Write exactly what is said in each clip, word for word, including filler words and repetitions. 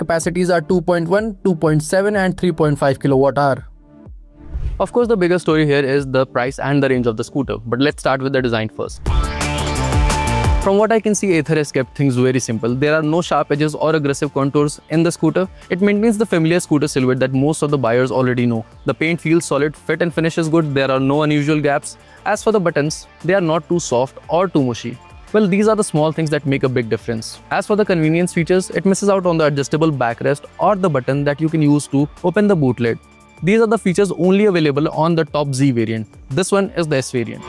capacities are two point one, two point seven and three point five kilowatt hour. Of course, the bigger story here is the price and the range of the scooter, but let's start with the design first. From what I can see, Ather has kept things very simple. There are no sharp edges or aggressive contours in the scooter. It maintains the familiar scooter silhouette that most of the buyers already know. The paint feels solid, fit and finish is good, there are no unusual gaps. As for the buttons, they are not too soft or too mushy. Well, these are the small things that make a big difference. As for the convenience features, it misses out on the adjustable backrest or the button that you can use to open the boot lid. These are the features only available on the top Z variant. This one is the S variant.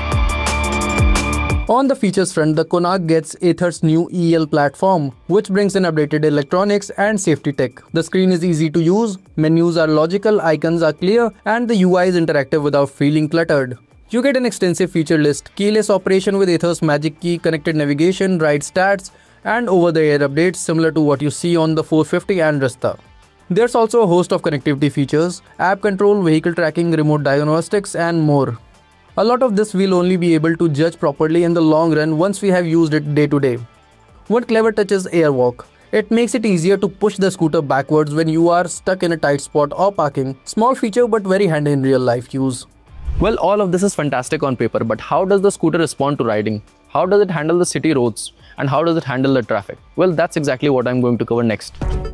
On the features front, the Konaq gets Ather's new E L platform, which brings in updated electronics and safety tech. The screen is easy to use, menus are logical, icons are clear, and the U I is interactive without feeling cluttered. You get an extensive feature list, keyless operation with Ather's Magic Key, connected navigation, ride stats, and over-the-air updates similar to what you see on the four fifty and Rista. There's also a host of connectivity features, app control, vehicle tracking, remote diagnostics, and more. A lot of this we'll only be able to judge properly in the long run once we have used it day to day. One clever touch is Airwalk. It makes it easier to push the scooter backwards when you are stuck in a tight spot or parking. Small feature but very handy in real life use. Well, all of this is fantastic on paper, but how does the scooter respond to riding? How does it handle the city roads? And how does it handle the traffic? Well, that's exactly what I'm going to cover next.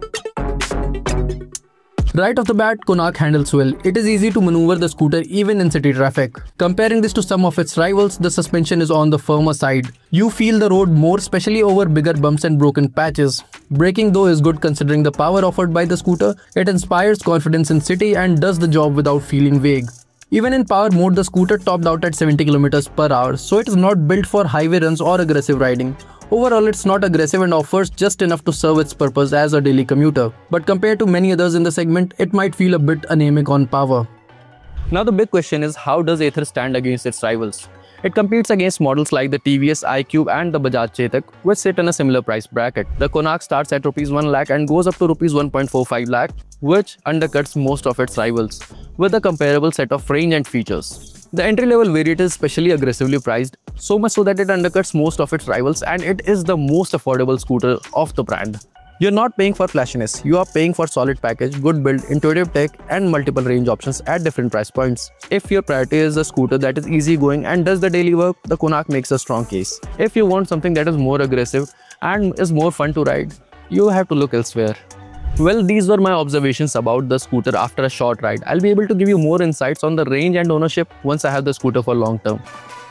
Right off the bat, Konaq handles well. It is easy to maneuver the scooter even in city traffic. Comparing this to some of its rivals, the suspension is on the firmer side. You feel the road more, especially over bigger bumps and broken patches. Braking though is good considering the power offered by the scooter. It inspires confidence in city and does the job without feeling vague. Even in power mode, the scooter topped out at seventy kilometers per hour, so it is not built for highway runs or aggressive riding. Overall, it's not aggressive and offers just enough to serve its purpose as a daily commuter. But compared to many others in the segment, it might feel a bit anemic on power. Now the big question is, how does Ather stand against its rivals? It competes against models like the T V S iQube and the Bajaj Chetak, which sit in a similar price bracket. The Konaq starts at rupees one lakh and goes up to rupees one point four five lakh, which undercuts most of its rivals, with a comparable set of range and features. The entry-level variant is especially aggressively priced, so much so that it undercuts most of its rivals, and it is the most affordable scooter of the brand. You're not paying for flashiness, you are paying for solid package, good build, intuitive tech, and multiple range options at different price points. If your priority is a scooter that is easygoing and does the daily work, the Konaq makes a strong case. If you want something that is more aggressive and is more fun to ride, you have to look elsewhere. Well, these were my observations about the scooter after a short ride. I'll be able to give you more insights on the range and ownership once I have the scooter for long term.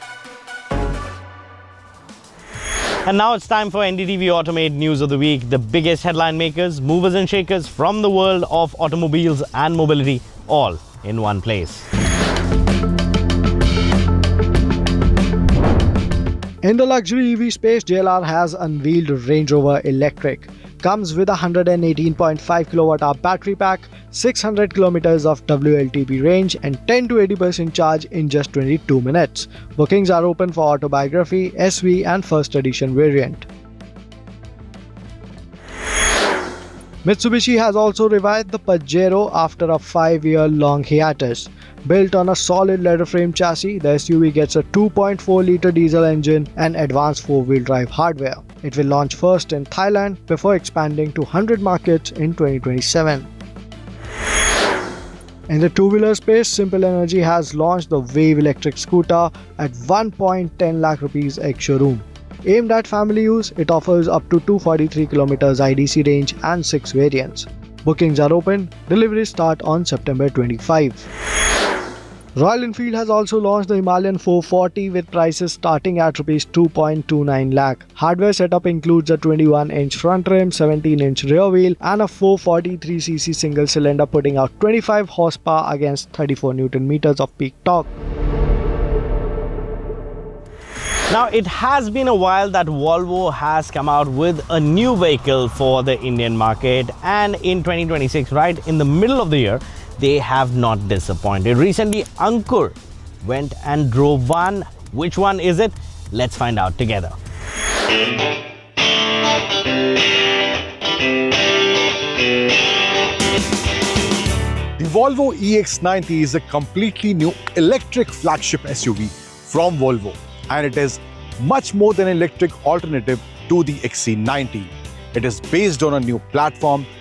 And now it's time for N D T V Automate News of the Week. The biggest headline makers, movers and shakers from the world of automobiles and mobility, all in one place. In the luxury E V space, J L R has unveiled Range Rover Electric. Comes with a one hundred eighteen point five kilowatt hour battery pack, six hundred kilometers of W L T P range and ten to eighty percent charge in just twenty-two minutes. Bookings are open for Autobiography, S V and First Edition variant. Mitsubishi has also revived the Pajero after a five-year long hiatus. Built on a solid leather frame chassis, the S U V gets a two point four litre diesel engine and advanced four-wheel drive hardware. It will launch first in Thailand before expanding to one hundred markets in twenty twenty-seven. In the two-wheeler space, Simple Energy has launched the Wave electric scooter at one point one zero lakh rupees ex-showroom. Aimed at family use, it offers up to two hundred forty-three kilometers I D C range and six variants. Bookings are open, deliveries start on September twenty-fifth. Royal Enfield has also launched the Himalayan four forty with prices starting at rupees two point two nine lakh. Hardware setup includes a twenty-one inch front rim, seventeen inch rear wheel and a four hundred forty-three c c single cylinder putting out twenty-five horsepower against thirty-four newton meters of peak torque. Now, it has been a while that Volvo has come out with a new vehicle for the Indian market, and in twenty twenty-six, right in the middle of the year, they have not disappointed. Recently, Ankur went and drove one. Which one is it? Let's find out together. The Volvo E X ninety is a completely new electric flagship S U V from Volvo, and it is much more than an electric alternative to the X C ninety. It is based on a new platform